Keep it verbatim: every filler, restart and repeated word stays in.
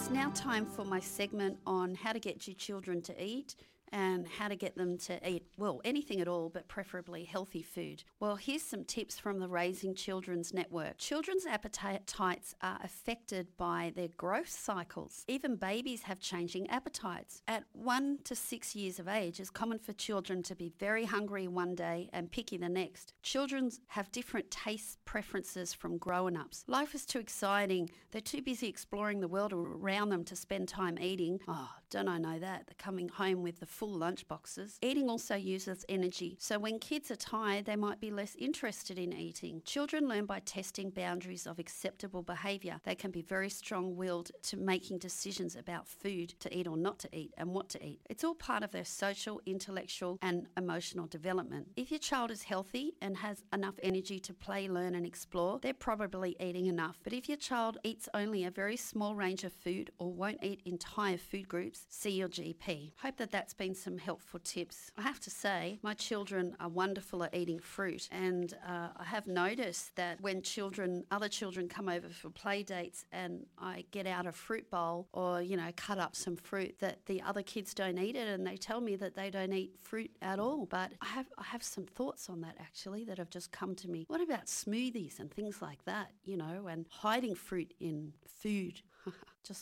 It's now time for my segment on how to get your children to eat and how to get them to eat, well, anything at all, but preferably healthy food. Well, here's some tips from the Raising Children's Network. Children's appetites are affected by their growth cycles. Even babies have changing appetites. At one to six years of age, it's common for children to be very hungry one day and picky the next. Children have different taste preferences from grown-ups. Life is too exciting. They're too busy exploring the world around them to spend time eating. Oh, don't I know that? They're coming home with the full lunch boxes. Eating also uses energy, so when kids are tired, they might be less interested in eating. Children learn by testing boundaries of acceptable behaviour. They can be very strong-willed to making decisions about food to eat or not to eat and what to eat. It's all part of their social, intellectual and emotional development. If your child is healthy and has enough energy to play, learn and explore, they're probably eating enough. But if your child eats only a very small range of food or won't eat entire food groups, see your G P. Hope that that's been some helpful tips. I have to say, my children are wonderful at eating fruit, and uh, I have noticed that when children, other children come over for play dates and I get out a fruit bowl or, you know, cut up some fruit, that the other kids don't eat it and they tell me that they don't eat fruit at all. But I have, I have some thoughts on that actually that have just come to me. What about smoothies and things like that, you know, and hiding fruit in food?